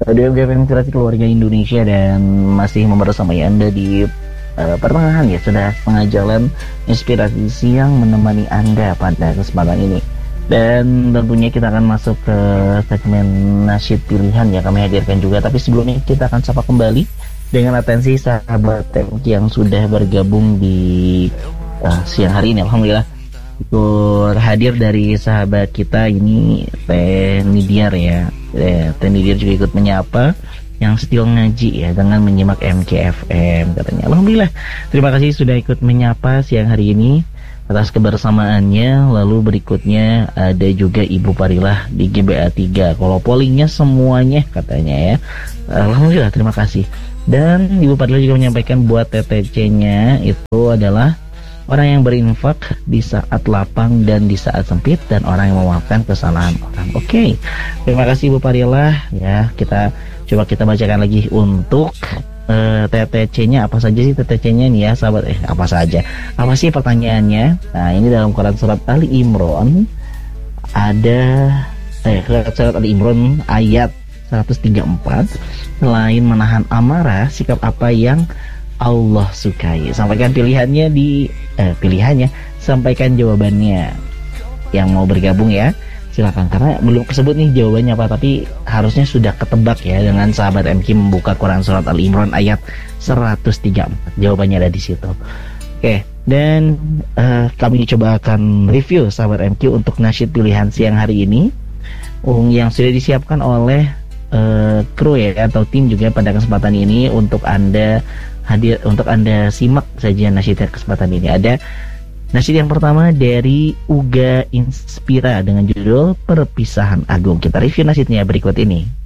Radio MGF Inspirasi Keluarga Indonesia, dan masih membersamai Anda di pertengahan ya, sudah setengah jalan inspirasi siang menemani Anda pada kesempatan ini. Dan tentunya kita akan masuk ke segmen nasyid pilihan yang kami hadirkan juga. Tapi sebelumnya kita akan sapa kembali dengan atensi sahabat TMQ yang sudah bergabung di siang hari ini. Alhamdulillah ikut hadir dari sahabat kita ini Teh Nidiar ya. Teh Nidiar juga ikut menyapa yang setia ngaji ya dengan menyimak MKFM katanya. Alhamdulillah, terima kasih sudah ikut menyapa siang hari ini atas kebersamaannya. Lalu berikutnya ada juga Ibu Parilah di GBA 3. Kalau pollingnya semuanya katanya ya. Alhamdulillah, terima kasih. Dan Ibu Parilah juga menyampaikan buat TTC-nya itu adalah orang yang berinfak di saat lapang dan di saat sempit, dan orang yang memaafkan kesalahan orang. Oke. Terima kasih Ibu Parilah ya. Kita bacakan lagi untuk TTC-nya. Apa saja sih TTC-nya nih ya sahabat? Apa saja? Apa sih pertanyaannya? Nah, ini dalam Quran surat Ali Imran ada surat Ali Imran ayat 134. Selain menahan amarah, sikap apa yang Allah sukai? Sampaikan pilihannya sampaikan jawabannya. Yang mau bergabung ya silakan, karena belum kesebut nih jawabannya apa, tapi harusnya sudah ketebak ya dengan sahabat MQ membuka Quran surat Ali Imran ayat 134. Jawabannya ada di situ. Oke, dan kami coba akan review sahabat MQ untuk nasyid pilihan siang hari ini yang sudah disiapkan oleh kru ya atau tim juga pada kesempatan ini untuk Anda hadir, untuk Anda simak saja nasyid kesempatan ini. Ada nasyid yang pertama dari Uga Inspira dengan judul Perpisahan Agung. Kita review nasyidnya berikut ini.